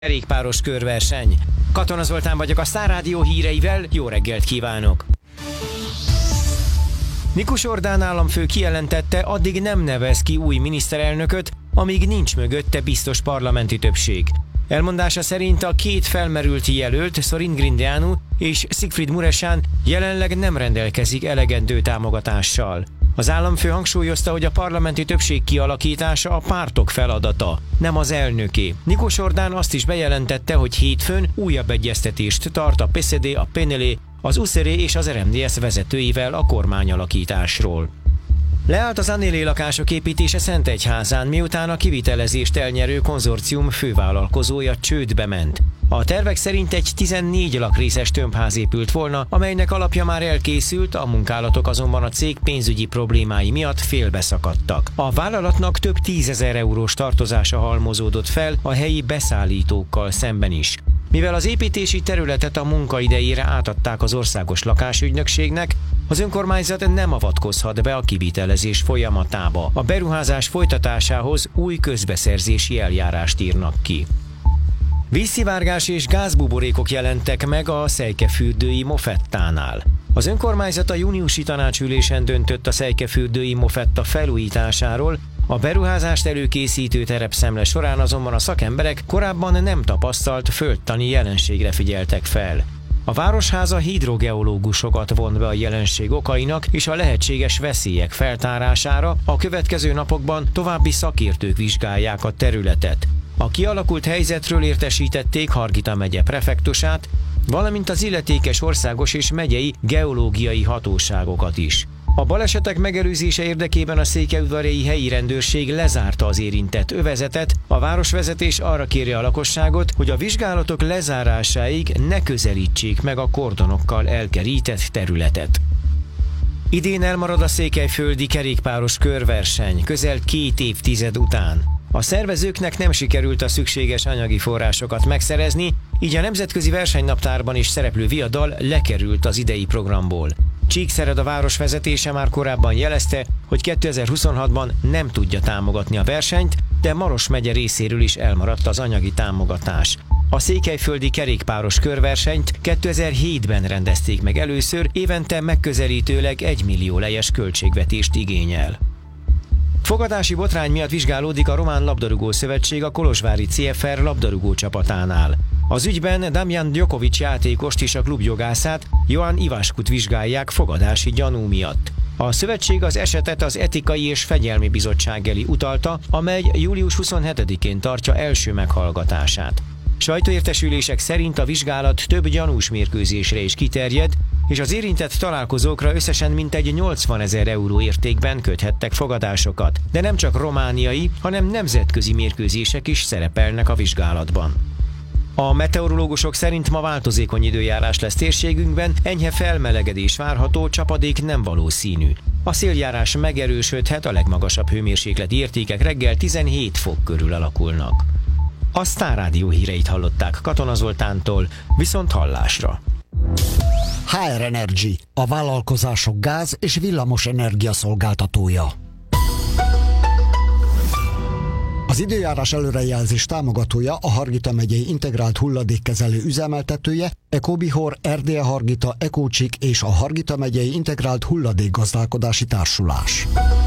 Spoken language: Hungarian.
Kerékpáros körverseny. Katona Zoltán vagyok a Sztár Rádió híreivel, jó reggelt kívánok! Nikus Orbán államfő kijelentette, addig nem nevez ki új miniszterelnököt, amíg nincs mögötte biztos parlamenti többség. Elmondása szerint a két felmerült jelölt, Sorin Grindeanu és Sigfried Mureșan jelenleg nem rendelkezik elegendő támogatással. Az államfő hangsúlyozta, hogy a parlamenti többség kialakítása a pártok feladata, nem az elnöké. Nikus Orbán azt is bejelentette, hogy hétfőn újabb egyeztetést tart a PSD, a PNL, az USZR és az RMDSZ vezetőivel a kormányalakításról. Leállt az Anélé lakások építése Szentegyházán, miután a kivitelezést elnyerő konzorcium fővállalkozója csődbe ment. A tervek szerint egy 14 lakrészes tömbház épült volna, amelynek alapja már elkészült, a munkálatok azonban a cég pénzügyi problémái miatt félbeszakadtak. A vállalatnak több 10 000 eurós tartozása halmozódott fel a helyi beszállítókkal szemben is. Mivel az építési területet a munkaidejére átadták az országos lakásügynökségnek, az önkormányzat nem avatkozhat be a kivitelezés folyamatába. A beruházás folytatásához új közbeszerzési eljárást írnak ki. Vízszivárgás és gázbuborékok jelentek meg a Szejkefürdői Mofettánál. Az önkormányzat a júniusi tanácsülésen döntött a Szejkefürdői Mofetta felújításáról, a beruházást előkészítő terepszemle során azonban a szakemberek korábban nem tapasztalt földtani jelenségre figyeltek fel. A városháza hidrogeológusokat vont be a jelenség okainak és a lehetséges veszélyek feltárására, a következő napokban további szakértők vizsgálják a területet. A kialakult helyzetről értesítették Hargita megye prefektusát, valamint az illetékes országos és megyei geológiai hatóságokat is. A balesetek megelőzése érdekében a székelyudvarhelyi helyi rendőrség lezárta az érintett övezetet, a városvezetés arra kéri a lakosságot, hogy a vizsgálatok lezárásáig ne közelítsék meg a kordonokkal elkerített területet. Idén elmarad a székelyföldi kerékpáros körverseny, közel 2 évtized után. A szervezőknek nem sikerült a szükséges anyagi forrásokat megszerezni, így a nemzetközi versenynaptárban is szereplő viadal lekerült az idei programból. Csíkszereda város vezetése már korábban jelezte, hogy 2026-ban nem tudja támogatni a versenyt, de Maros megye részéről is elmaradt az anyagi támogatás. A székelyföldi kerékpáros körversenyt 2007-ben rendezték meg először, évente megközelítőleg 1 millió lejes költségvetést igényel. Fogadási botrány miatt vizsgálódik a Román Labdarúgó Szövetség a kolozsvári CFR labdarúgó csapatánál. Az ügyben Damjan Djokovic játékost és a klubjogászát, Johan Ivaskut vizsgálják fogadási gyanú miatt. A szövetség az esetet az Etikai és Fegyelmi Bizottság elé utalta, amely július 27-én tartja első meghallgatását. Sajtóértesülések szerint a vizsgálat több gyanús mérkőzésre is kiterjed, és az érintett találkozókra összesen mintegy 80 000 euró értékben köthettek fogadásokat, de nem csak romániai, hanem nemzetközi mérkőzések is szerepelnek a vizsgálatban. A meteorológusok szerint ma változékony időjárás lesz térségünkben, enyhe felmelegedés várható, csapadék nem valószínű. A széljárás megerősödhet, a legmagasabb hőmérsékleti értékek reggel 17 fok körül alakulnak. A Sztár Rádió híreit hallották Katona Zoltántól, viszont hallásra. HR Energy, a vállalkozások gáz- és villamos energia szolgáltatója. Az időjárás előrejelzés támogatója a Hargita megyei integrált hulladékkezelő üzemeltetője, Ecobihor, Erdélye Hargita, Ecócsik és a Hargita megyei integrált hulladékgazdálkodási társulás.